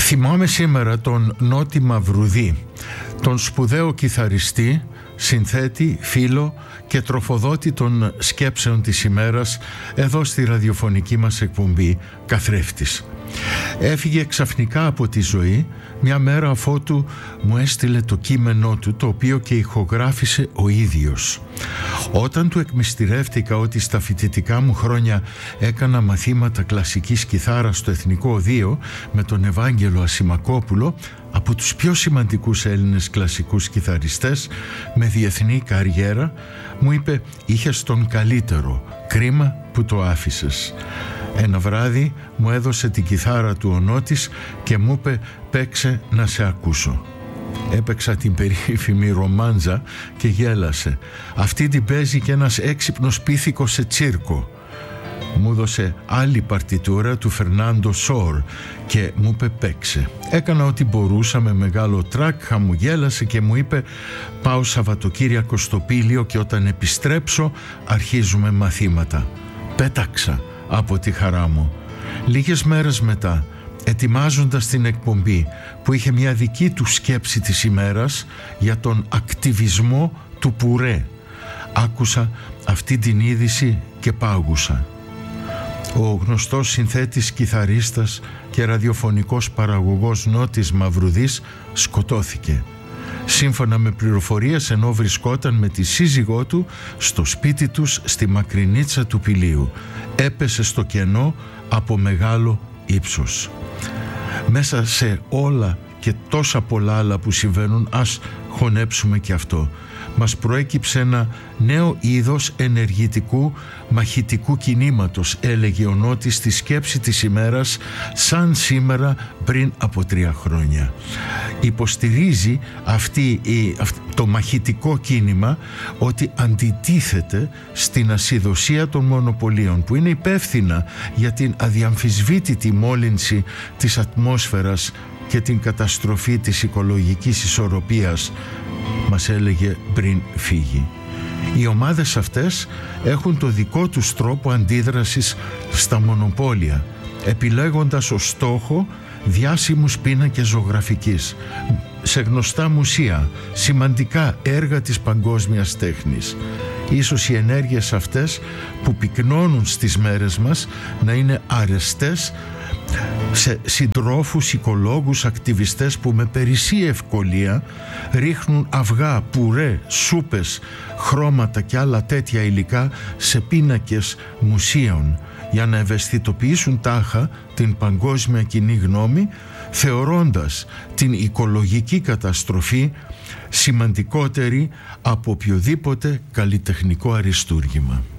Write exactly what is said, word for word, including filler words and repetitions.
Θυμάμαι σήμερα τον Νότι Μαυρουδή, τον σπουδαίο κιθαριστή, συνθέτη, φίλο και τροφοδότη των σκέψεων της ημέρας εδώ στη ραδιοφωνική μας εκπομπή Καθρέφτης. Έφυγε ξαφνικά από τη ζωή μια μέρα αφότου μου έστειλε το κείμενό του, το οποίο και ηχογράφησε ο ίδιος. Όταν του εκμυστηρεύτηκα ότι στα φοιτητικά μου χρόνια έκανα μαθήματα κλασικής κιθάρας στο Εθνικό Οδείο με τον Ευάγγελο Ασημακόπουλο, από τους πιο σημαντικούς Έλληνες κλασικούς κιθαριστές με διεθνή καριέρα, μου είπε: «Είχες τον καλύτερο, κρίμα που το άφησες». Ένα βράδυ μου έδωσε την κιθάρα του ο Νότης και μου είπε: «Παίξε να σε ακούσω». Έπαιξα την περίφημη ρομάντζα και γέλασε. «Αυτή την παίζει και ένας έξυπνος πίθηκος σε τσίρκο». Μου έδωσε άλλη παρτιτούρα του Φερνάντο Σόρ και μου είπε: «Παίξε». Έκανα ό,τι μπορούσα με μεγάλο τρακ, χαμογέλασε και μου είπε: «Πάω Σαββατοκύριακο στο Πήλιο και όταν επιστρέψω αρχίζουμε μαθήματα». Πέταξα από τη χαρά μου. Λίγες μέρες μετά, ετοιμάζοντας την εκπομπή που είχε μια δική του σκέψη της ημέρας για τον ακτιβισμό του Πουρέ, άκουσα αυτή την είδηση και πάγουσα. Ο γνωστός συνθέτης, κιθαρίστας και ραδιοφωνικός παραγωγός Νότης Μαυρουδής σκοτώθηκε. Σύμφωνα με πληροφορίες, ενώ βρισκόταν με τη σύζυγό του στο σπίτι τους στη Μακρινίτσα του Πηλίου. Έπεσε στο κενό από μεγάλο ύψος. Μέσα σε όλα και τόσα πολλά άλλα που συμβαίνουν, ας χωνέψουμε και αυτό. Μας προέκυψε ένα νέο είδος ενεργητικού μαχητικού κινήματος, έλεγε ο Νότης στη σκέψη της ημέρας, σαν σήμερα πριν από τρία χρόνια. Υποστηρίζει αυτή, το μαχητικό κίνημα ότι αντιτίθεται στην ασυδοσία των μονοπωλίων που είναι υπεύθυνα για την αδιαμφισβήτητη μόλυνση της ατμόσφαιρας και την καταστροφή της οικολογικής ισορροπίας, μας έλεγε πριν φύγει. Οι ομάδες αυτές έχουν το δικό τους τρόπο αντίδρασης στα μονοπόλια, επιλέγοντας ως στόχο διάσημους πίνακες ζωγραφικής σε γνωστά μουσεία, σημαντικά έργα της παγκόσμιας τέχνης. Ίσως οι ενέργειες αυτές που πυκνώνουν στις μέρες μας να είναι αρεστές σε συντρόφους, οικολόγους, ακτιβιστές που με περισσή ευκολία ρίχνουν αυγά, πουρέ, σούπες, χρώματα και άλλα τέτοια υλικά σε πίνακες μουσείων για να ευαισθητοποιήσουν τάχα την παγκόσμια κοινή γνώμη, θεωρώντας την οικολογική καταστροφή σημαντικότερη από οποιοδήποτε καλλιτεχνικό αριστούργημα.